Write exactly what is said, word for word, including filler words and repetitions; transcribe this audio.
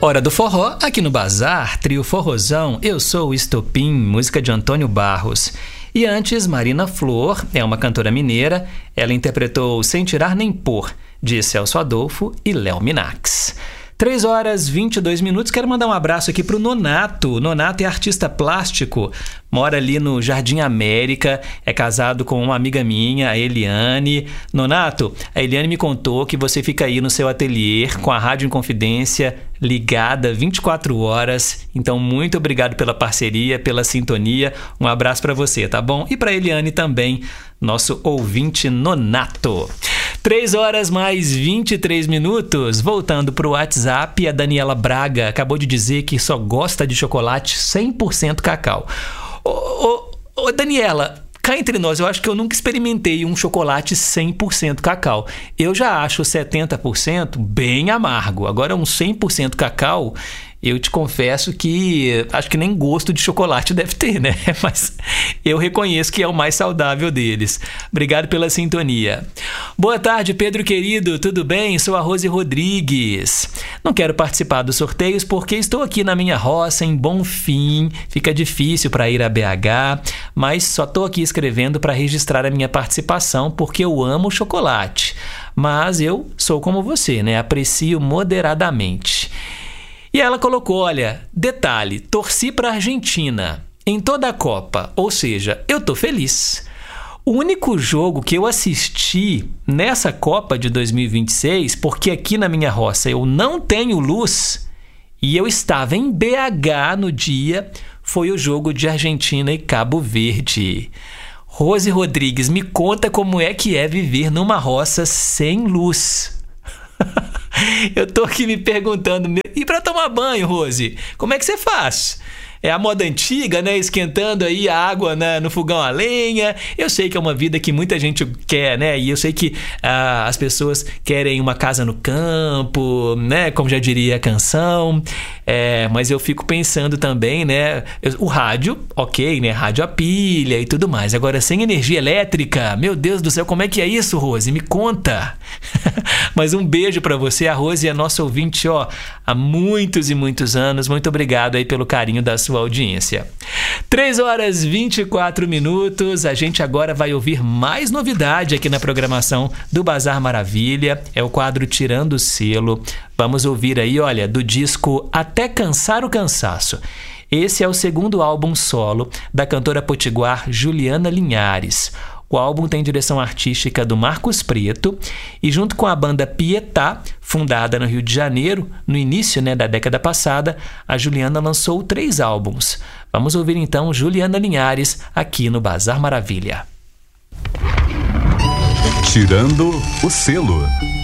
Hora do forró, aqui no Bazar, trio forrozão, Eu Sou o Estopim, música de Antônio Barros. E antes, Marina Flor, é uma cantora mineira, ela interpretou Sem Tirar Nem Pôr, de Celso Adolfo e Léo Minax. três horas e vinte e dois minutos, quero mandar um abraço aqui pro Nonato. Nonato é artista plástico, mora ali no Jardim América, é casado com uma amiga minha, a Eliane. Nonato, a Eliane me contou que você fica aí no seu ateliê com a Rádio Inconfidência ligada vinte e quatro horas. Então, muito obrigado pela parceria, pela sintonia. Um abraço para você, tá bom? E para Eliane também, nosso ouvinte Nonato. três horas mais vinte e três minutos. Voltando para o WhatsApp, a Daniela Braga acabou de dizer que só gosta de chocolate cem por cento cacau. Ô, ô, ô Daniela, cá entre nós, eu acho que eu nunca experimentei um chocolate cem por cento cacau. Eu já acho setenta por cento bem amargo. Agora, um cem por cento cacau, eu te confesso que acho que nem gosto de chocolate deve ter, né? Mas eu reconheço que é o mais saudável deles. Obrigado pela sintonia. Boa tarde, Pedro querido, tudo bem? Sou a Rose Rodrigues. Não quero participar dos sorteios porque estou aqui na minha roça, em Bonfim. Fica difícil para ir a B H, mas só estou aqui escrevendo para registrar a minha participação porque eu amo chocolate. Mas eu sou como você, né? Aprecio moderadamente. E ela colocou, olha, detalhe, torci para a Argentina em toda a Copa, ou seja, eu tô feliz. O único jogo que eu assisti nessa Copa de dois mil e vinte e seis, porque aqui na minha roça eu não tenho luz e eu estava em B H no dia, foi o jogo de Argentina e Cabo Verde. Rose Rodrigues, me conta como é que é viver numa roça sem luz. Eu tô aqui me perguntando, e para tomar banho, Rose, como é que você faz? É a moda antiga, né? Esquentando aí a água, né? No fogão a lenha. Eu sei que é uma vida que muita gente quer, né? E eu sei que ah, as pessoas querem uma casa no campo, né? Como já diria a canção. É, mas eu fico pensando também, né? O rádio, ok, né? Rádio a pilha e tudo mais. Agora, sem energia elétrica, meu Deus do céu, como é que é isso, Rose? Me conta. Mas um beijo pra você. A Rose é nossa ouvinte, ó, há muitos e muitos anos. Muito obrigado aí pelo carinho da sua audiência. três horas e vinte e quatro minutos. A gente agora vai ouvir mais novidade aqui na programação do Bazar Maravilha. É o quadro Tirando o Selo. Vamos ouvir aí, olha, do disco Até Cansar o Cansaço. Esse é o segundo álbum solo da cantora potiguar Juliana Linhares. O álbum tem direção artística do Marcos Preto e junto com a banda Pietá, fundada no Rio de Janeiro, no início, né, da década passada, a Juliana lançou três álbuns. Vamos ouvir então Juliana Linhares aqui no Bazar Maravilha. Tirando o Selo.